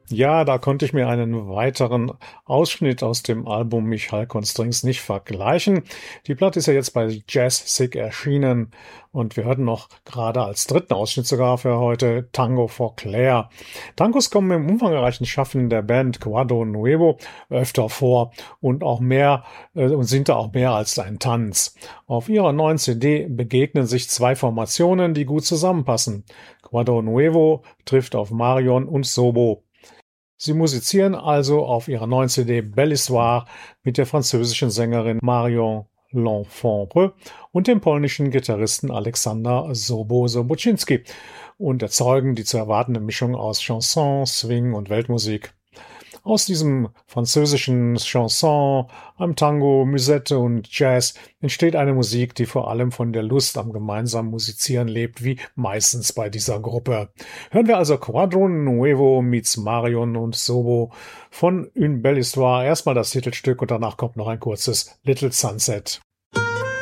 Ja, da konnte ich mir einen weiteren Ausschnitt aus dem Album Michal Constrings nicht vergleichen. Die Platte ist ja jetzt bei Jazz Sick erschienen und wir hörten noch gerade als dritten Ausschnitt sogar für heute Tango for Claire. Tangos kommen im umfangreichen Schaffen der Band Quadro Nuevo öfter vor und auch mehr und sind da auch mehr als ein Tanz. Auf ihrer neuen CD begegnen sich zwei Formationen, die gut zusammenpassen. Quadro Nuevo trifft auf Marion und Sobo. Sie musizieren also auf ihrer neuen CD Belle Histoire mit der französischen Sängerin Marion L'Enfant und dem polnischen Gitarristen Alexander Sobo-Sobocinski und erzeugen die zu erwartende Mischung aus Chanson, Swing und Weltmusik. Aus diesem französischen Chanson, einem Tango, Musette und Jazz entsteht eine Musik, die vor allem von der Lust am gemeinsamen Musizieren lebt, wie meistens bei dieser Gruppe. Hören wir also Quadro Nuevo meets Marion und Sobo von Une Belle Histoire. Erstmal das Titelstück und danach kommt noch ein kurzes Little Sunset.